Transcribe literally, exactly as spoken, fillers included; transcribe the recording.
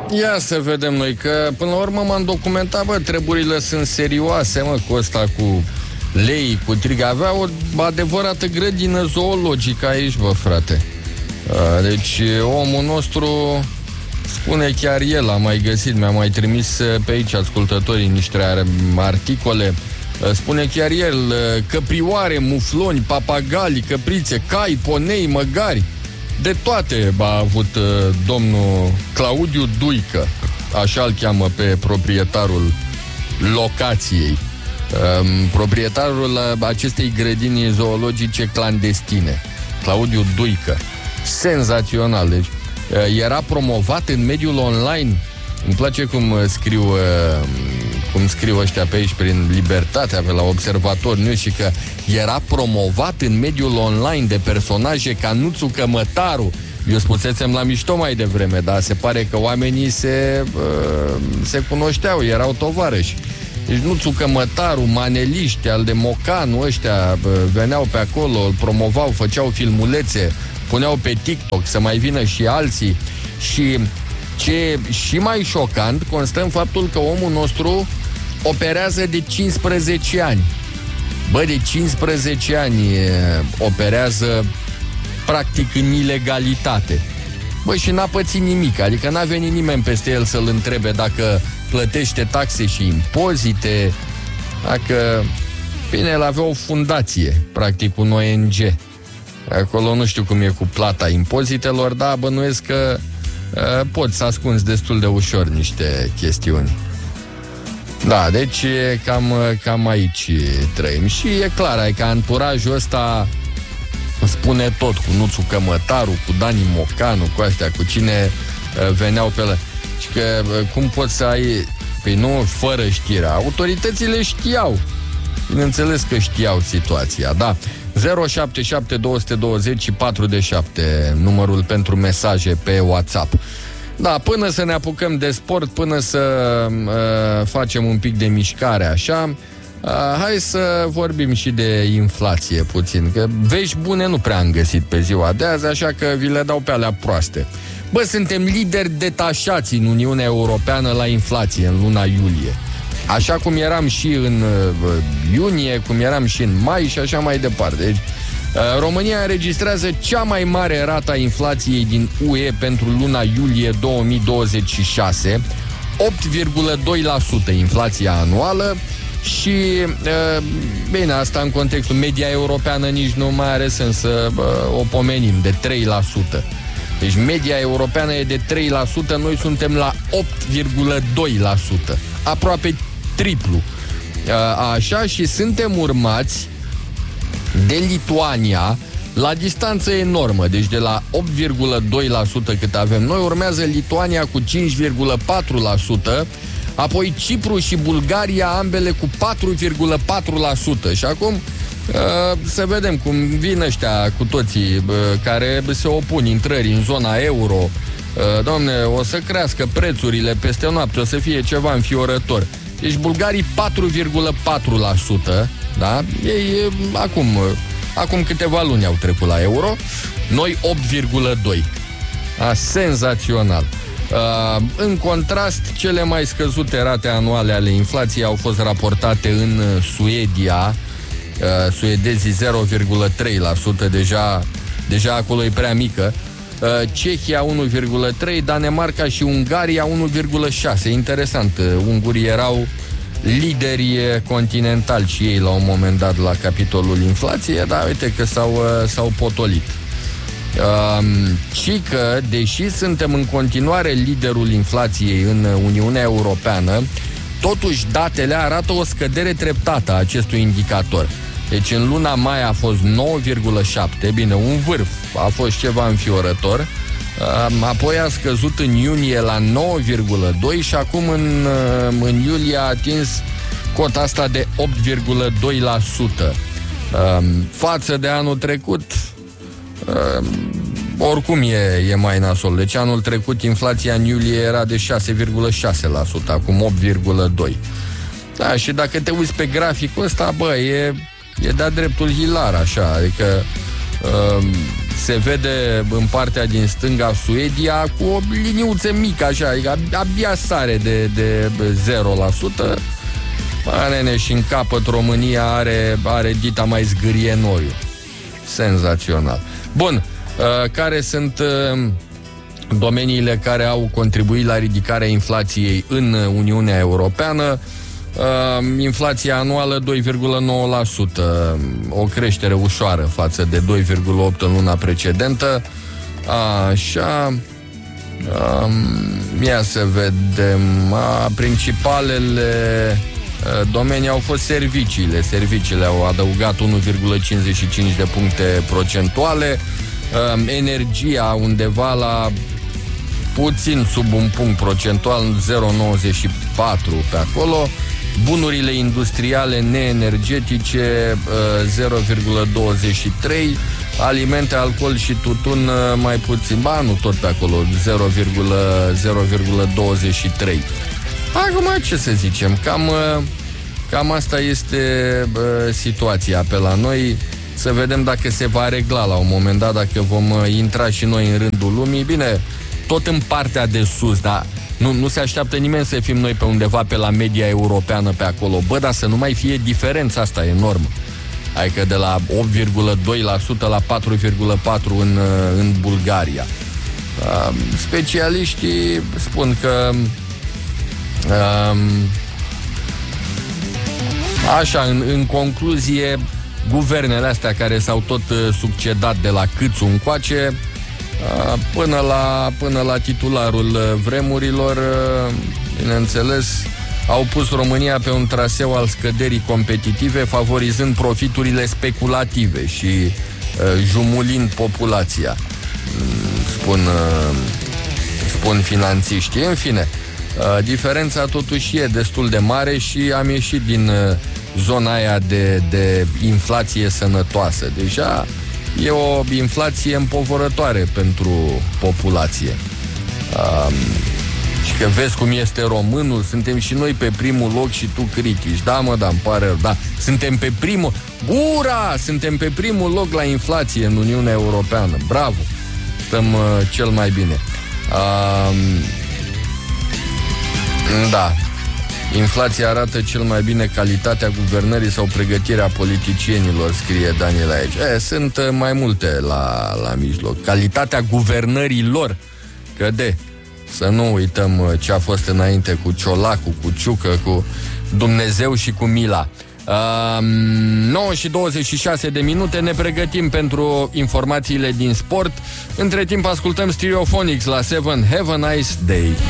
Ia să vedem noi, că până la urmă m-am documentat, bă, treburile sunt serioase, mă, cu ăsta, cu lei, cu trig. Avea o adevărată grădină zoologică aici, bă, frate. Deci omul nostru spune chiar el, a mai găsit, mi-a mai trimis pe aici ascultătorii niște articole. Spune chiar el, căprioare, mufloni, papagali, căprițe, cai, ponei, măgari, de toate a avut domnul Claudiu Duică, așa îl cheamă pe proprietarul locației, proprietarul acestei grădini zoologice clandestine, Claudiu Duică. Senzațional, deci era promovat în mediul online. Îmi place cum scriu cum scriu ăștia pe aici prin Libertatea, pe la Observator News, și că era promovat în mediul online de personaje ca Nuțu Cămătaru. Eu spusesem la mișto mai devreme, dar se pare că oamenii se, se cunoșteau, erau tovarăși. Deci Nuțu Cămătaru, maneliști, al de Mocanu, ăștia veneau pe acolo, îl promovau, făceau filmulețe, puneau pe TikTok să mai vină și alții. Și ce și mai șocant constă în faptul că omul nostru operează de cincisprezece ani. Bă, de cincisprezece ani operează practic în ilegalitate. Bă, și n-a pățit nimic, adică n-a venit nimeni peste el să-l întrebe dacă plătește taxe și impozite, dacă... Bine, el avea o fundație, practic un O N G. Acolo nu știu cum e cu plata impozitelor, dar bănuiesc că uh, poți să ascunzi destul de ușor niște chestiuni. Da, deci cam, cam aici trăim. Și e clar, adică anturajul ăsta spune tot, cu Nuțu Cămătaru, cu Dani Mocanu, cu astea, cu cine uh, veneau pe la... Și că uh, cum poți să ai... Păi nu, fără știrea. Autoritățile știau. Bineînțeles că știau situația, da. zero șapte șapte doi doi zero patru șapte, numărul pentru mesaje pe WhatsApp. Da, până să ne apucăm de sport, până să uh, facem un pic de mișcare, așa, uh, hai să vorbim și de inflație puțin, că vești bune nu prea am găsit pe ziua de azi, așa că vi le dau pe alea proaste. Bă, suntem lideri detașați în Uniunea Europeană la inflație în luna iulie. Așa cum eram și în uh, iunie, cum eram și în mai și așa mai departe. Deci, uh, România înregistrează cea mai mare rată a inflației din U E pentru luna iulie două mii douăzeci și șase, opt virgulă doi la sută inflația anuală și, uh, bine, asta în contextul media europeană nici nu mai are sens să uh, o pomenim, de trei la sută. Deci media europeană e de trei la sută, noi suntem la opt virgulă doi la sută, aproape triplu. Așa, și suntem urmați de Lituania la distanță enormă. Deci de la opt virgulă doi la sută cât avem noi, urmează Lituania cu cinci virgulă patru la sută, apoi Cipru și Bulgaria, ambele cu patru virgulă patru la sută. Și acum să vedem cum vin ăștia cu toții care se opun intrării în zona euro. Doamne, o să crească prețurile peste noapte, o să fie ceva înfiorător. Deci bulgarii patru virgulă patru la sută, da? Ei acum, acum câteva luni au trecut la euro, noi opt virgulă doi. A, senzațional. Uh, în contrast, cele mai scăzute rate anuale ale inflației au fost raportate în Suedia. Uh, suedezii zero virgulă trei la sută, deja, deja acolo e prea mică. Uh, Cehia unu virgulă trei, Danemarca și Ungaria unu virgulă șase. Interesant, uh, ungurii erau lideri continentali și ei la un moment dat la capitolul inflație, dar uite că s-au, uh, s-au potolit. Uh, și că, deși suntem în continuare liderul inflației în Uniunea Europeană, totuși datele arată o scădere treptată a acestui indicator. Deci în luna mai a fost nouă virgulă șapte, bine, un vârf, a fost ceva înfiorător, apoi a scăzut în iunie la nouă virgulă doi și acum în, în iulie a atins cota asta de opt virgulă doi la sută. Față de anul trecut, oricum e, e mai nasol. Deci anul trecut inflația în iulie era de șase virgulă șase la sută, acum opt virgulă doi la sută. Da, și dacă te uiți pe graficul ăsta, bă, e, e de-a dreptul hilar, așa, adică uh, se vede în partea din stânga Suedia cu o liniuță mică, așa, abia sare de, de zero la sută. Nene, și în capăt România are, are dita mai zgârie noiu. Senzațional. Bun, uh, care sunt uh, domeniile care au contribuit la ridicarea inflației în Uniunea Europeană? Uh, inflația anuală doi virgulă nouă la sută, o creștere ușoară față de doi virgulă opt la sută în luna precedentă. Așa, um, ia să vedem, a, principalele uh, domenii au fost serviciile. Serviciile au adăugat unu virgulă cincizeci și cinci de puncte procentuale, uh, energia undeva la puțin sub un punct procentual, zero virgulă nouăzeci și patru pe acolo. Bunurile industriale neenergetice zero virgulă douăzeci și trei, alimente, alcool și tutun mai puțin, ba nu tot pe acolo, zero virgulă douăzeci și trei. Acum ce să zicem, cam, cam asta este situația pe la noi. Să vedem dacă se va regla la un moment dat, dacă vom intra și noi în rândul lumii. Bine, tot în partea de sus, dar nu, nu se așteaptă nimeni să fim noi pe undeva pe la media europeană pe acolo. Bă, dar să nu mai fie diferența asta enormă. Adică de la opt virgulă doi la sută la patru virgulă patru la sută în, în Bulgaria. Uh, specialiștii spun că uh, așa, în, în concluzie, guvernele astea care s-au tot uh, succedat de la Câțu încoace, Până la, până la titularul vremurilor, bineînțeles, au pus România pe un traseu al scăderii competitive, favorizând profiturile speculative și uh, jumulind populația, spun, uh, spun finanțiștii. În fine, uh, diferența totuși e destul de mare și am ieșit din uh, zona aia de, de inflație sănătoasă. Deja e o inflație împovărătoare pentru populație. Um, și că vezi cum este românul, suntem și noi pe primul loc și tu critici. Da, mă, da, îmi pare rău, da. Suntem pe primul... Ura! Suntem pe primul loc la inflație în Uniunea Europeană. Bravo! Stăm uh, cel mai bine. Um, da. Inflația arată cel mai bine calitatea guvernării sau pregătirea politicienilor, scrie Daniel aici. E, sunt mai multe la, la mijloc. Calitatea guvernării-lor, că de, să nu uităm ce a fost înainte cu Ciolacu, cu Ciucă, cu Dumnezeu și cu Mila. Uh, nouă și douăzeci și șase de minute, ne pregătim pentru informațiile din sport. Între timp ascultăm Stereophonics la șapte. Have a nice day.